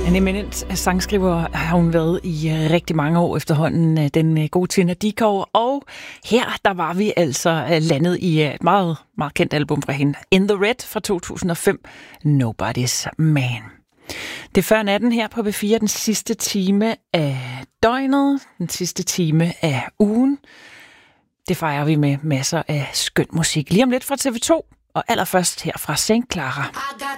En eminent sangskriver har hun været i rigtig mange år efterhånden, den gode Tina Dickow. Og her, der var vi altså landet i et meget, meget kendt album fra hende. In the Red fra 2005, Nobody's Man. Det er før natten her på B4, den sidste time af døgnet, den sidste time af ugen. Det fejrer vi med masser af skøn musik. Lige om lidt fra TV2, og allerførst her fra St. Clara.